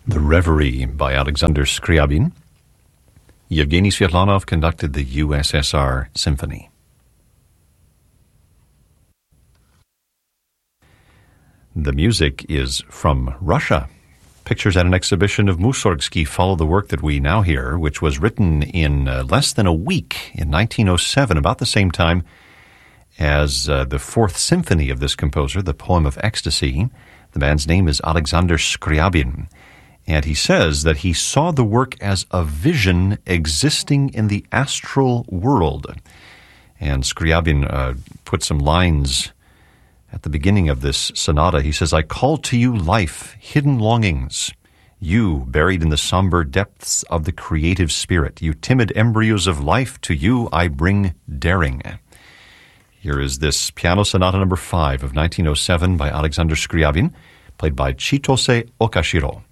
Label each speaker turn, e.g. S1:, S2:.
S1: The Reverie by Alexander Scriabin. Yevgeny Svetlanov conducted the USSR Symphony. The music is from Russia. Pictures at an exhibition of Mussorgsky follow the work that we now hear, which was written in less than a week in 1907, about the same time as the Fourth Symphony of this composer, the Poem of Ecstasy. The man's name is Alexander Scriabin. And he says that he saw the work as a vision existing in the astral world. And Scriabin put some lines at the beginning of this sonata. He says, I call to you life, hidden longings, you buried in the somber depths of the creative spirit. You timid embryos of life, to you I bring daring. Here is this piano sonata number 5 of 1907 by Alexander Scriabin, played by Chitose Okashiro.